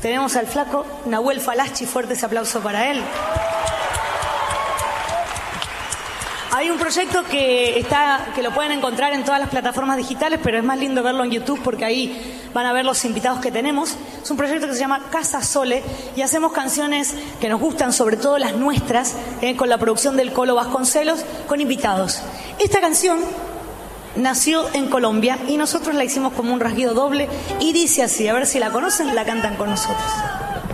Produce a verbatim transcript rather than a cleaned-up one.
Tenemos al flaco Nahuel Falachi, fuerte ese aplauso para él. Hay un proyecto que está, que lo pueden encontrar en todas las plataformas digitales, pero es más lindo verlo en YouTube porque ahí van a ver los invitados que tenemos. Es un proyecto que se llama Casa Sole y hacemos canciones que nos gustan, sobre todo las nuestras, eh, con la producción del Colo Vasconcelos, con invitados. Esta canción nació en Colombia y nosotros la hicimos como un rasguido doble y dice así, a ver si la conocen, la cantan con nosotros.